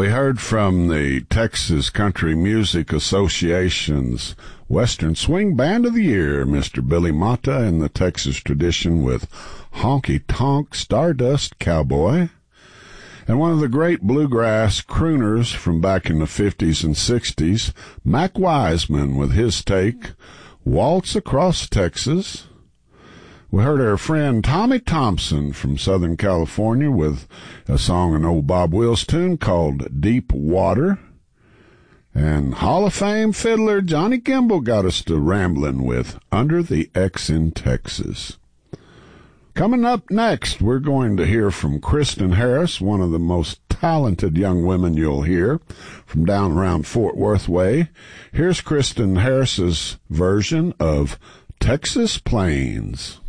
We heard from the Texas Country Music Association's Western Swing Band of the Year, Mr. Billy Mata and the Texas Tradition with Honky Tonk Stardust Cowboy. And one of the great bluegrass crooners from back in the 50s and 60s, Mac Wiseman with his take, Waltz Across Texas. We heard our friend Tommy Thompson from Southern California with a song, an old Bob Wills tune called Deep Water. And Hall of Fame fiddler Johnny Kimball got us to rambling with Under the X in Texas. Coming up next, we're going to hear from Kristen Harris, one of the most talented young women you'll hear from down around Fort Worth way. Here's Kristen Harris's version of Texas Plains.